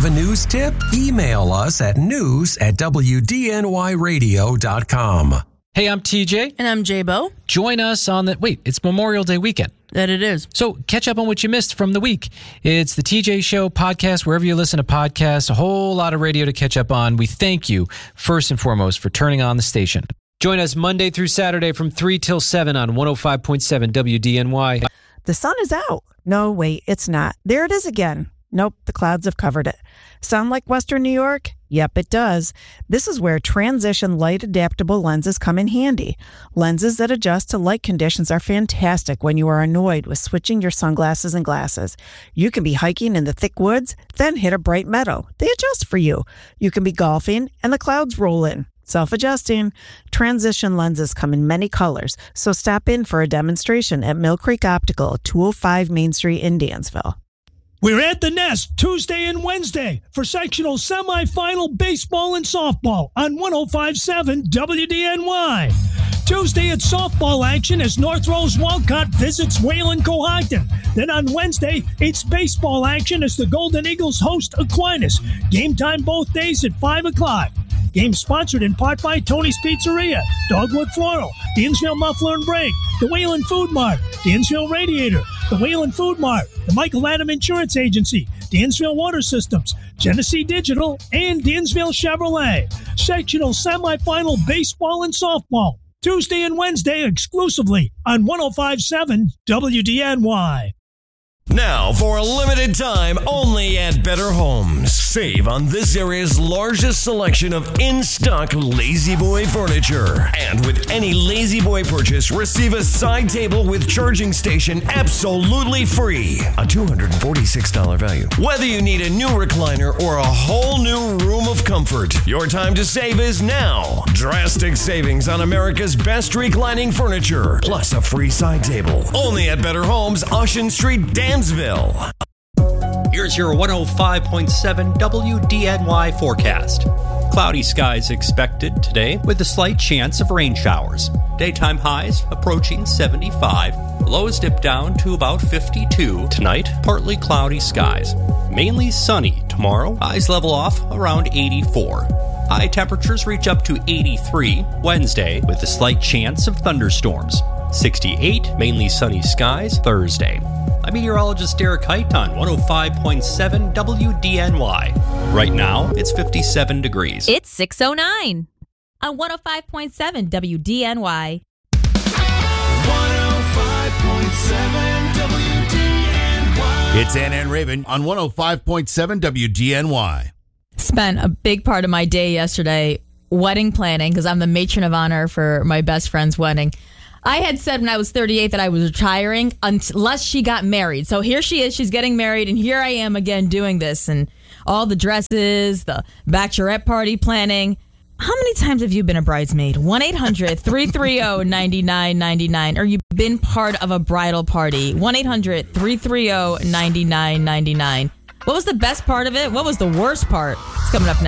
Have a news tip? Email us at news@wdnyradio.com. Hey, I'm TJ. And I'm J-Bo. Join us on it's Memorial Day weekend. That it is. So catch up on what you missed from the week. It's the TJ Show podcast, wherever you listen to podcasts, a whole lot of radio to catch up on. We thank you, first and foremost, for turning on the station. Join us Monday through Saturday from 3 till 7 on 105.7 WDNY. The sun is out. No, wait, it's not. There it is again. Nope, the clouds have covered it. Sound like Western New York? Yep, it does. This is where Transition Light Adaptable lenses come in handy. Lenses that adjust to light conditions are fantastic when you are annoyed with switching your sunglasses and glasses. You can be hiking in the thick woods, then hit a bright meadow. They adjust for you. You can be golfing, and the clouds roll in. Self-adjusting. Transition lenses come in many colors, so stop in for a demonstration at Mill Creek Optical, 205 Main Street in Dansville. We're at the Nest Tuesday and Wednesday for sectional semifinal baseball and softball on 105.7 WDNY. Tuesday, it's softball action as North Rose Walcott visits Wayland Cohocton. Then on Wednesday, it's baseball action as the Golden Eagles host Aquinas. Game time both days at 5 o'clock. Game sponsored in part by Tony's Pizzeria, Dogwood Floral, Dansville Muffler and Brake, the Wayland Food Mart, Dansville Radiator, the Wayland Food Mart, the Michael Adam Insurance Agency, Dansville Water Systems, Genesee Digital, and Dansville Chevrolet. Sectional semifinal baseball and softball. Tuesday and Wednesday exclusively on 105.7 WDNY. Now, for a limited time, only at Better Homes. Save on this area's largest selection of in-stock La-Z-Boy furniture. And with any La-Z-Boy purchase, receive a side table with charging station absolutely free. A $246 value. Whether you need a new recliner or a whole new room of comfort, your time to save is now. Drastic savings on America's best reclining furniture, plus a free side table. Only at Better Homes, Ocean Street, Dansville. Here's your 105.7 WDNY forecast. Cloudy skies expected today with a slight chance of rain showers. Daytime highs approaching 75. Lows dip down to about 52. Tonight, partly cloudy skies. Mainly sunny tomorrow. Highs level off around 84. High temperatures reach up to 83 Wednesday with a slight chance of thunderstorms. 68, mainly sunny skies Thursday. I'm meteorologist Derek Height on 105.7 WDNY. Right now, it's 57 degrees. It's 6:09 on 105.7 WDNY. 105.7 WDNY. It's Ann and Raven on 105.7 WDNY. Spent a big part of my day yesterday wedding planning because I'm the matron of honor for my best friend's wedding. I had said when I was 38 that I was retiring unless she got married. So here she is. She's getting married. And here I am again doing this. And all the dresses, the bachelorette party planning. How many times have you been a bridesmaid? 1-800-330-9999. Or you've been part of a bridal party. 1-800-330-9999. What was the best part of it? What was the worst part? It's coming up next.